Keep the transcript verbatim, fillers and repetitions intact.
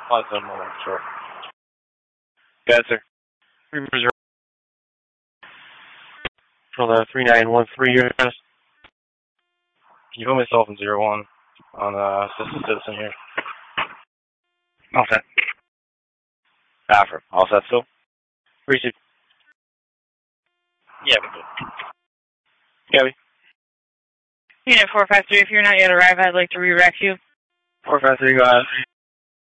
Five seven one, sure. Got it, sir. Reserve. For the three nine one three your address. Can you put myself in zero one on uh Assistant Citizen here? All set. After. All set still? Receive. Yeah, we good. Gabby. Unit four five three, if you're not yet arrived, I'd like to re-rec you. four five three, go ahead.